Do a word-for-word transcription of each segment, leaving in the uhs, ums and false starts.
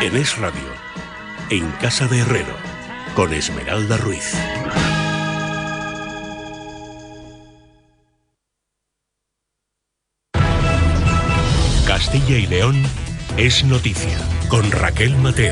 En Es Radio, en Casa de Herrero, con Esmeralda Ruiz. Castilla y León es noticia, con Raquel Mateo.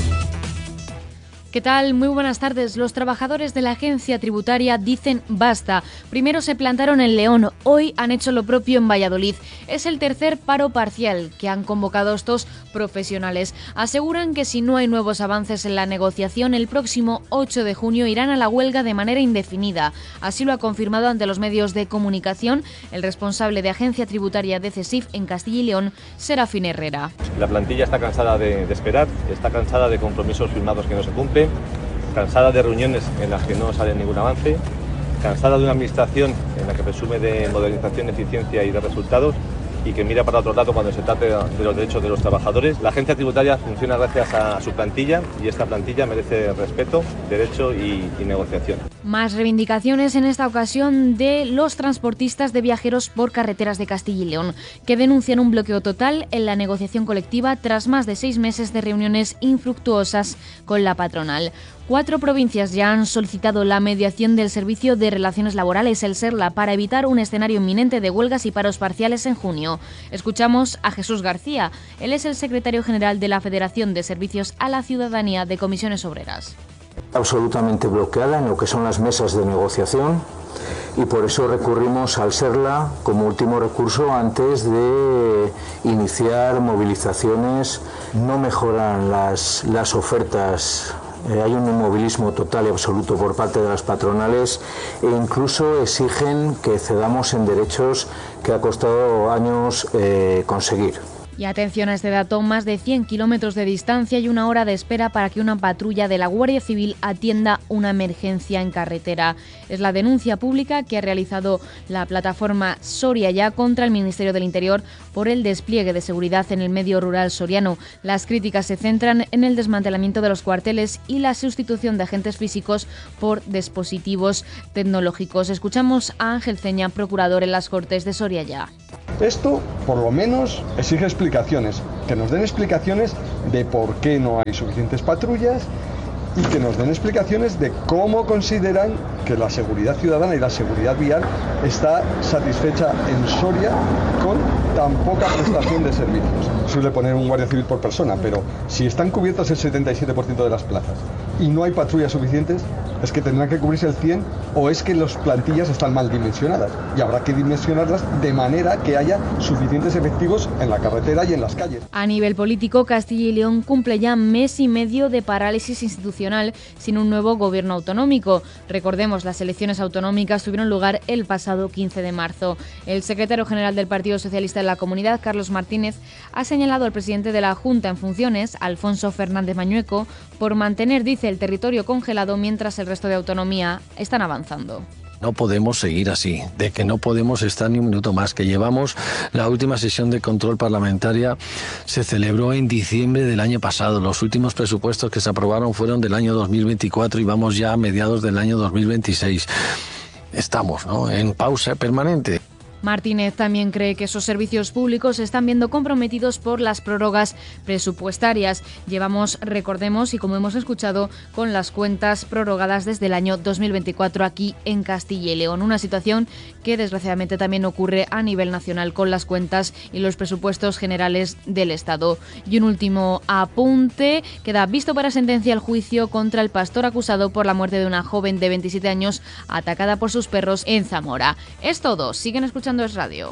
¿Qué tal? Muy buenas tardes. Los trabajadores de la agencia tributaria dicen basta. Primero se plantaron en León, hoy han hecho lo propio en Valladolid. Es el tercer paro parcial que han convocado estos profesionales. Aseguran que si no hay nuevos avances en la negociación, el próximo ocho de junio irán a la huelga de manera indefinida. Así lo ha confirmado ante los medios de comunicación el responsable de agencia tributaria de CESIF en Castilla y León, Serafín Herrera. La plantilla está cansada de, de esperar, está cansada de compromisos firmados que no se cumplen, cansada de reuniones en las que no sale ningún avance, cansada de una administración en la que presume de modernización, eficiencia y de resultados y que mira para otro lado cuando se trate de los derechos de los trabajadores. La agencia tributaria funciona gracias a su plantilla y esta plantilla merece respeto, derecho y, y negociación. Más reivindicaciones en esta ocasión de los transportistas de viajeros por carreteras de Castilla y León, que denuncian un bloqueo total en la negociación colectiva tras más de seis meses de reuniones infructuosas con la patronal. Cuatro provincias ya han solicitado la mediación del Servicio de Relaciones Laborales, el SERLA, para evitar un escenario inminente de huelgas y paros parciales en junio. Escuchamos a Jesús García. Él es el secretario general de la Federación de Servicios a la Ciudadanía de Comisiones Obreras. Absolutamente bloqueada en lo que son las mesas de negociación y por eso recurrimos al SERLA como último recurso antes de iniciar movilizaciones. No mejoran las, las ofertas. Eh, hay un inmovilismo total y absoluto por parte de las patronales e incluso exigen que cedamos en derechos que ha costado años eh, conseguir. Y atención a este dato, más de cien kilómetros de distancia y una hora de espera para que una patrulla de la Guardia Civil atienda una emergencia en carretera. Es la denuncia pública que ha realizado la plataforma Soria Ya contra el Ministerio del Interior por el despliegue de seguridad en el medio rural soriano. Las críticas se centran en el desmantelamiento de los cuarteles y la sustitución de agentes físicos por dispositivos tecnológicos. Escuchamos a Ángel Ceña, procurador en las Cortes de Soria Ya. Esto, por lo menos, exige explicaciones, que nos den explicaciones de por qué no hay suficientes patrullas y que nos den explicaciones de cómo consideran que la seguridad ciudadana y la seguridad vial está satisfecha en Soria con tan poca prestación de servicios. Suele poner un guardia civil por persona, pero si están cubiertas el setenta y siete por ciento de las plazas y no hay patrullas suficientes, es que tendrán que cubrirse el cien por ciento o es que las plantillas están mal dimensionadas y habrá que dimensionarlas de manera que haya suficientes efectivos en la carretera y en las calles. A nivel político, Castilla y León cumple ya mes y medio de parálisis institucional sin un nuevo gobierno autonómico. Recordemos, las elecciones autonómicas tuvieron lugar el pasado quince de marzo. El secretario general del Partido Socialista en la Comunidad, Carlos Martínez, ha señalado al presidente de la Junta en funciones, Alfonso Fernández Mañueco, por mantener, dice, el territorio congelado mientras el resto de autonomía están avanzando. No podemos seguir así, de que no podemos estar ni un minuto más, que llevamos la última sesión de control parlamentaria, se celebró en diciembre del año pasado, los últimos presupuestos que se aprobaron fueron del año dos mil veinticuatro y vamos ya a mediados del año dos mil veintiséis. Estamos, ¿no?, en pausa permanente. Martínez también cree que esos servicios públicos se están viendo comprometidos por las prórrogas presupuestarias. Llevamos, recordemos, y como hemos escuchado, con las cuentas prorrogadas desde el año dos mil veinticuatro aquí en Castilla y León. Una situación que desgraciadamente también ocurre a nivel nacional con las cuentas y los presupuestos generales del Estado. Y un último apunte, queda visto para sentencia el juicio contra el pastor acusado por la muerte de una joven de veintisiete años atacada por sus perros en Zamora. Es todo, siguen escuchando Es Radio.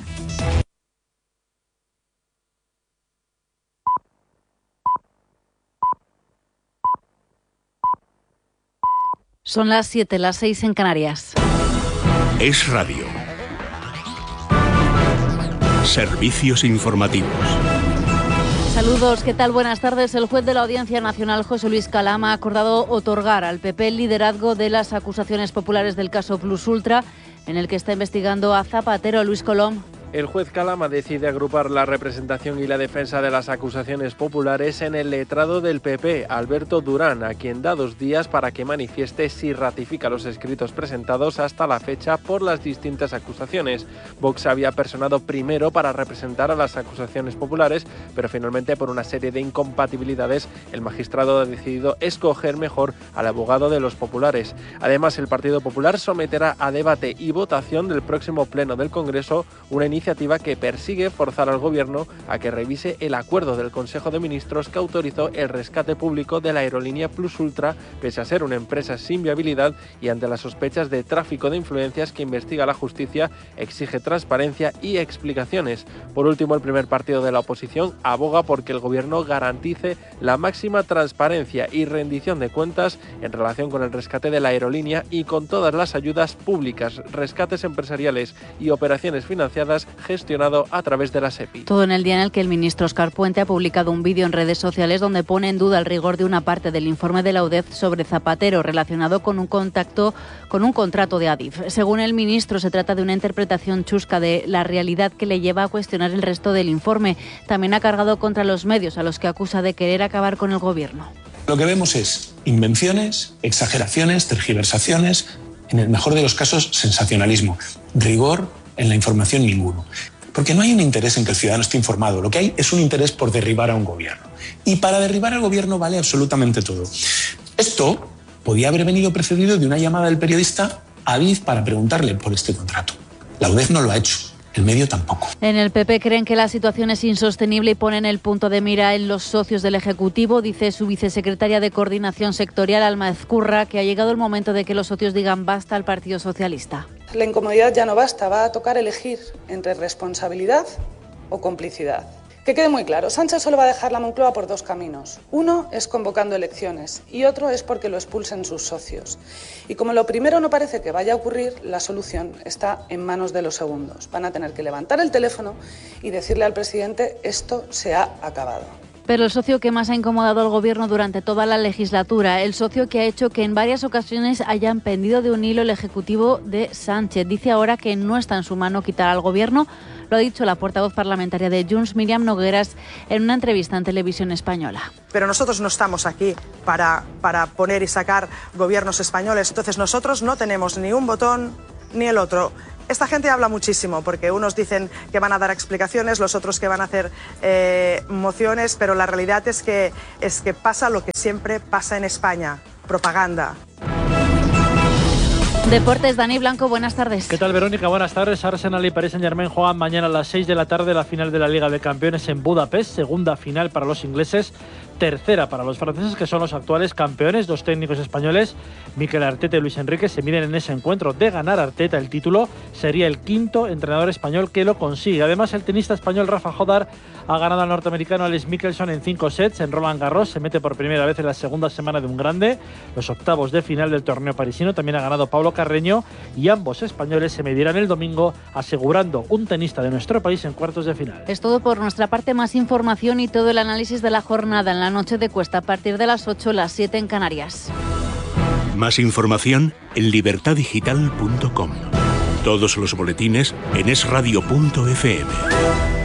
Son las siete, las seis en Canarias. Es Radio. Servicios informativos. Saludos, ¿qué tal? Buenas tardes. El juez de la Audiencia Nacional, José Luis Calama, ha acordado otorgar al P P el liderazgo de las acusaciones populares del caso Plus Ultra, en el que está investigando a Zapatero. Luis Colom. El juez Calama decide agrupar la representación y la defensa de las acusaciones populares en el letrado del P P, Alberto Durán, a quien da dos días para que manifieste si ratifica los escritos presentados hasta la fecha por las distintas acusaciones. Vox había personado primero para representar a las acusaciones populares, pero finalmente por una serie de incompatibilidades el magistrado ha decidido escoger mejor al abogado de los populares. Además, el Partido Popular someterá a debate y votación del próximo pleno del Congreso una iniciativa que persigue forzar al Gobierno a que revise el acuerdo del Consejo de Ministros que autorizó el rescate público de la aerolínea Plus Ultra, pese a ser una empresa sin viabilidad y ante las sospechas de tráfico de influencias que investiga la justicia, exige transparencia y explicaciones. Por último, el primer partido de la oposición aboga porque el Gobierno garantice la máxima transparencia y rendición de cuentas en relación con el rescate de la aerolínea y con todas las ayudas públicas, rescates empresariales y operaciones financiadas gestionado a través de la SEPI. Todo en el día en el que el ministro Óscar Puente ha publicado un vídeo en redes sociales donde pone en duda el rigor de una parte del informe de la U D E F sobre Zapatero relacionado con un contacto con un contrato de Adif. Según el ministro, se trata de una interpretación chusca de la realidad que le lleva a cuestionar el resto del informe. También ha cargado contra los medios a los que acusa de querer acabar con el gobierno. Lo que vemos es invenciones, exageraciones, tergiversaciones, en el mejor de los casos sensacionalismo, rigor en la información ninguno. Porque no hay un interés en que el ciudadano esté informado, lo que hay es un interés por derribar a un gobierno. Y para derribar al gobierno vale absolutamente todo. Esto podía haber venido precedido de una llamada del periodista a Adif para preguntarle por este contrato. La U D E F no lo ha hecho. El medio tampoco. En el P P creen que la situación es insostenible y ponen el punto de mira en los socios del Ejecutivo, dice su vicesecretaria de Coordinación Sectorial, Alma Ezcurra, que ha llegado el momento de que los socios digan basta al Partido Socialista. La incomodidad ya no basta, va a tocar elegir entre responsabilidad o complicidad. Que quede muy claro, Sánchez solo va a dejar la Moncloa por dos caminos. Uno es convocando elecciones y otro es porque lo expulsen sus socios. Y como lo primero no parece que vaya a ocurrir, la solución está en manos de los segundos. Van a tener que levantar el teléfono y decirle al presidente esto se ha acabado. Pero el socio que más ha incomodado al Gobierno durante toda la legislatura, el socio que ha hecho que en varias ocasiones hayan pendido de un hilo el Ejecutivo de Sánchez, dice ahora que no está en su mano quitar al Gobierno. Lo ha dicho la portavoz parlamentaria de Junts, Míriam Nogueras, en una entrevista en Televisión Española. Pero nosotros no estamos aquí para, para poner y sacar gobiernos españoles. Entonces nosotros no tenemos ni un botón ni el otro. Esta gente habla muchísimo porque unos dicen que van a dar explicaciones, los otros que van a hacer eh, mociones, pero la realidad es que, es que pasa lo que siempre pasa en España, propaganda. Deportes, Dani Blanco, buenas tardes. ¿Qué tal, Verónica? Buenas tardes. Arsenal y Paris Saint-Germain juegan mañana a las seis de la tarde la final de la Liga de Campeones en Budapest, segunda final para los ingleses, tercera para los franceses, que son los actuales campeones. Dos técnicos españoles, Mikel Arteta y Luis Enrique, se miden en ese encuentro. De ganar Arteta el título, sería el quinto entrenador español que lo consigue. Además, el tenista español Rafa Jodar ha ganado al norteamericano Alex Michelson en cinco sets en Roland Garros. Se mete por primera vez en la segunda semana de un grande. Los octavos de final del torneo parisino también ha ganado Pablo Carreño, y ambos españoles se medirán el domingo, asegurando un tenista de nuestro país en cuartos de final. Es todo por nuestra parte. Más información y todo el análisis de la jornada en la noche de Cuesta a partir de las ocho, las siete en Canarias. Más información en libertad digital punto com. Todos los boletines en es radio punto efe eme.